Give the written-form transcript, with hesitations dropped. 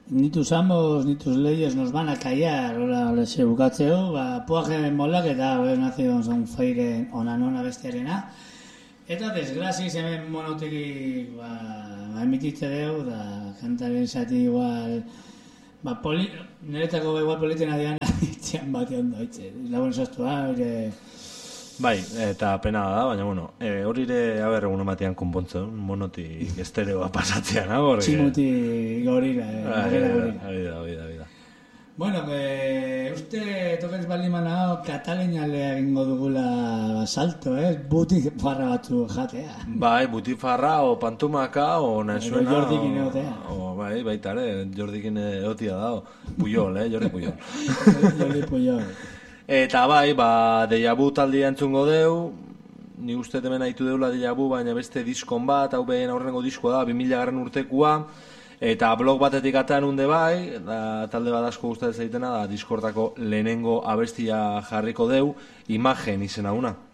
Ni tus amos ni tus leyes nos van a callar, hola se bukatzeo, puaje molak eta nazion son feiren onanon abestiarena. Eta desgraziz hemen monoteki emititze deu, da kantaren zati igual, niretako igual politena dian itxean bati ondo itxe. Lagun sostua, Bai, eta pena da, baina, bueno, hori ere, egun ematean konpontzen, monotik estereoa pasatzean, Tximuti gorira, Abida. Bueno, uste tokez baliman hau Kataleniale egingo dugula salto, Butifarra batzu jatea. Bai, butifarra, o pantumaka, o nazuena... Jordikin egotea. Bai, baita ere, Jordikin egotia da, Pujol, Jordi Pujol. Jordi Pujol. Eta bai, Deja Vu taldea entzungo deu, ni uste hemen haitu deula Deja Vu, baina beste diskon bat, hau behen aurrengo diskoa da, 2000 urtekua, eta blog batetik atean unde bai, talde bat asko gustatzen zaitena, da diskortako lehenengo abestia jarriko deu, Imagen izena una.